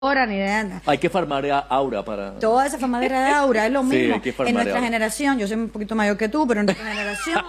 Ahora ni de nada. Hay que farmar a Aura para... Toda esa famadera de Aura es lo Sí, mismo. hay que farmar En nuestra Aura. generación, yo soy un poquito mayor que tú, pero en nuestra generación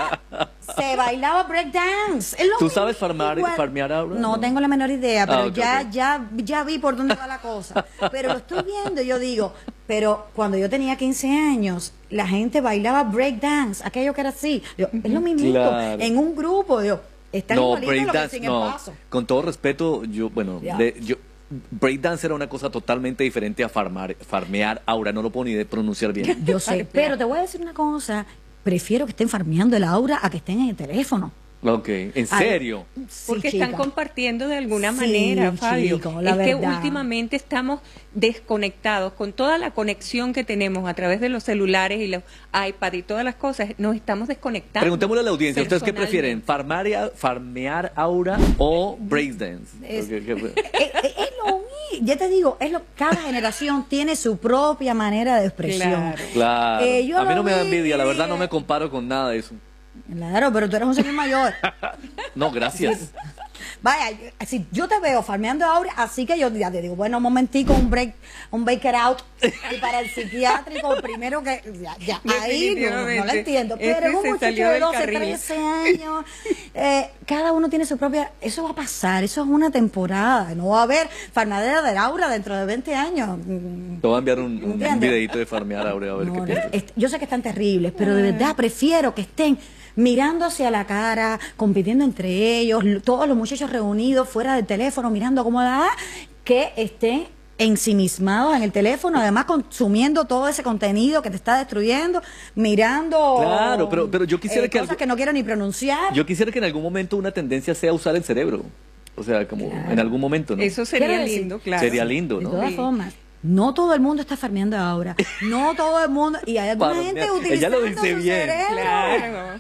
se bailaba breakdance. Es lo ¿Tú mismo, sabes farmear Aura? No tengo la menor idea, pero ok, ok. ya vi por dónde va la cosa. Pero lo estoy viendo y yo digo, pero cuando yo tenía 15 años, la gente bailaba breakdance, aquello que era así. Digo, es lo mismo, Claro. en un grupo, digo, están No, igualitos lo que breakdance, siguen no. paso. Con todo respeto, Ya. breakdance era una cosa totalmente diferente a farmear Aura, no lo puedo ni de pronunciar bien. Yo sé, pero te voy a decir una cosa, prefiero que estén farmeando el Aura a que estén en el teléfono. Ok, ¿en Ay, serio? sí, Porque están chica. compartiendo de alguna Sí, manera, Fabio. chico, la es que verdad. últimamente estamos desconectados con toda la conexión que tenemos a través de los celulares y los iPad y todas las cosas, nos estamos desconectando. Preguntémosle a la audiencia, ¿ustedes qué prefieren? personalmente. ¿Farmear Aura o breakdance? Es- ¿Qué- Es lo mismo, ya te digo, cada generación tiene su propia manera de expresión. Claro. Claro. Yo A mí lo no me da vi, envidia, la verdad no me comparo con nada de eso. Claro, pero tú eres un señor mayor. No, gracias. Vaya, si yo te veo farmeando ahora, así que yo ya te digo, bueno, un momentico, un break it out. Y para el psiquiátrico, primero que, ya ahí no lo entiendo. Pero Este es un se muchacho salió de del 12, carril. 13 años, cada uno tiene su propia, eso va a pasar, eso es una temporada, no va a haber farmadera de Aura dentro de 20 años. Te voy a enviar un ¿Entiendes? videito de farmear Aura a ver No, qué piensas. yo sé que están terribles, pero de verdad prefiero que estén mirando hacia la cara, compitiendo entre ellos, todos los muchachos reunidos fuera del teléfono, mirando cómo da, que estén ensimismados en el teléfono, además consumiendo todo ese contenido que te está destruyendo, mirando Claro, pero yo quisiera que cosas que no quiero ni pronunciar. Yo quisiera que en algún momento una tendencia sea usar el cerebro. O sea, como en algún momento, ¿no? Eso sería Quiero decir, lindo, claro. Sería lindo, De ¿no? todas Sí. formas, no todo el mundo está farmeando ahora. No todo el mundo. Y hay alguna Farmear. gente utilizando Ella lo dice su bien. cerebro. Claro.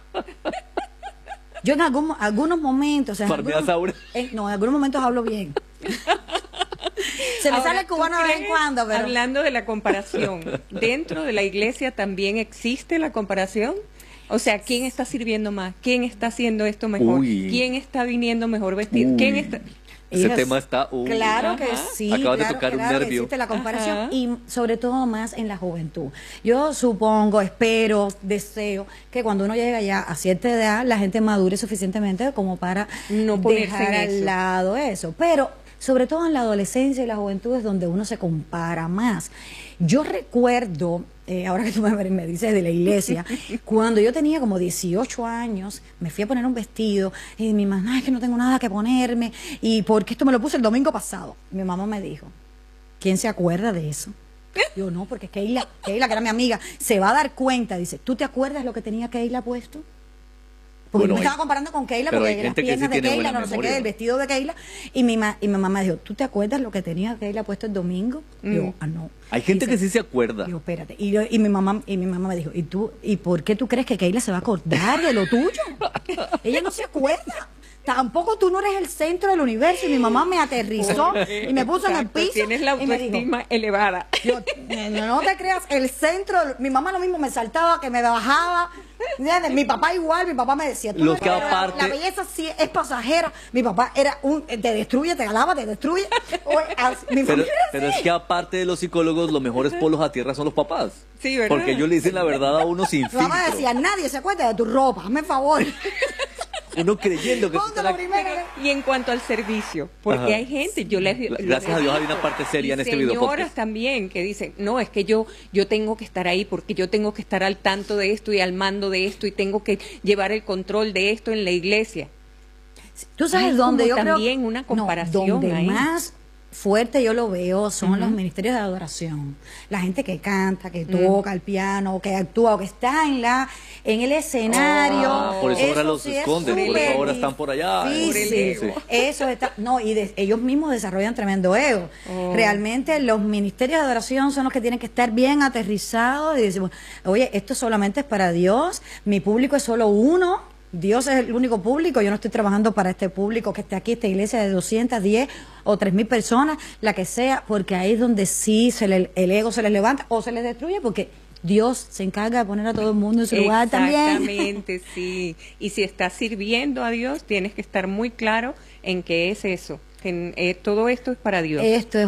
Yo en algunos momentos. O sea, en ¿Farmeas algunos- Aura? no, en algunos momentos hablo bien. Se me Ahora, sale el ¿tú cubano de vez en crees, cuando, pero. hablando de la comparación, ¿dentro de la iglesia también existe la comparación? O sea, ¿quién está sirviendo más? ¿Quién está haciendo esto mejor? Uy. ¿Quién está viniendo mejor vestido? Uy. ¿Quién está...? Ese Ellos- tema está... Claro que Ajá. sí. Acabas de claro, tocar un claro que nervio. existe la comparación Ajá. y sobre todo más en la juventud. Yo supongo, espero, deseo que cuando uno llega ya a cierta edad la gente madure suficientemente como para No ponerse dejar en al eso. lado eso. Pero sobre todo en la adolescencia y la juventud es donde uno se compara más. Yo recuerdo, ahora que tú me dices de la iglesia, cuando yo tenía como 18 años, me fui a poner un vestido y mi mamá, es que no tengo nada que ponerme, y porque esto me lo puse el domingo pasado. Mi mamá me dijo, ¿quién se acuerda de eso? Yo no, porque Keila, que era mi amiga, se va a dar cuenta, dice, ¿tú te acuerdas lo que tenía Keila puesto? Porque Bueno, yo me hay- estaba comparando con Keila, pero porque hay las gente que sí piernas de tiene Keila, buena no sé memoria. qué, el vestido de Keila, y mi mamá me dijo, ¿tú te acuerdas lo que tenía Keila puesto el domingo? Yo, no. Hay gente Dice, que sí se acuerda. Digo, espérate. Y mi mamá me dijo, ¿y por qué tú crees que Keila se va a acordar de lo tuyo? Ella no se acuerda. Tampoco tú no eres el centro del universo. Y mi mamá me aterrizó y me puso en el Exacto, piso. Tienes la y me dijo, autoestima elevada. yo, no te creas, el centro, mi mamá lo mismo me saltaba, que me bajaba. ¿Entiendes? Mi papá igual, mi papá me decía, tú Los no que creas, aparte- la belleza sí es pasajera. Mi papá era te destruye, te alaba, te destruye. Oye, mi Pero, familia era pero es así. que aparte de los psicólogos, los mejores polos a tierra son los papás. Sí, ¿verdad? Porque ellos le dicen la verdad a uno sin Mi mamá filtro. decía, nadie se acuerda de tu ropa, hazme favor. Uno creyendo que tú Ponte te lo la... primero. Y en cuanto al servicio, porque Ajá. hay gente, yo les Gracias a Dios hay una parte seria en este video señoras podcast. también que dicen, no, es que yo tengo que estar ahí porque yo tengo que estar al tanto de esto y al mando de esto y tengo que llevar el control de esto en la iglesia. Tú sabes Hay dónde como yo creo también una comparación donde ahí. más fuerte yo lo veo son los ministerios de adoración. La gente que canta, que toca el piano, que actúa o que está en el escenario. Ah, por eso ahora los sí es esconden, por eso súper ahora están por allá. difícil. Por el ego. Eso está, no, y ellos mismos desarrollan tremendo ego. Oh. Realmente los ministerios de adoración son los que tienen que estar bien aterrizados y decimos, oye, esto solamente es para Dios, mi público es solo uno. Dios es el único público, yo no estoy trabajando para este público que esté aquí, esta iglesia de 210 o 3.000 personas, la que sea, porque ahí es donde sí el ego se les levanta o se les destruye, porque Dios se encarga de poner a todo el mundo en su lugar también. Exactamente, sí. Y si estás sirviendo a Dios, tienes que estar muy claro en qué es eso. Que todo esto es para Dios. Esto es